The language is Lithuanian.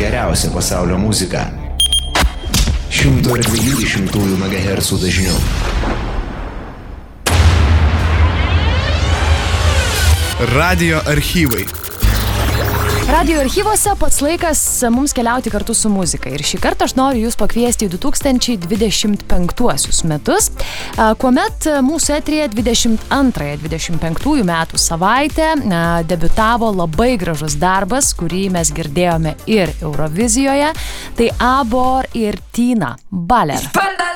geriausią pasaulio muziką. 120 MHz dažniu. Radio archyvai. Radio archyvuose pats laikas mums keliauti kartu su muzika. Ir šį kartą aš noriu jūs pakviesti į 2025 metus, kuomet mūsų eteryje 22-25 metų savaitę debiutavo labai gražus darbas, kurį mes girdėjome ir Eurovizijoje. Tai Abor ir Tina Baller.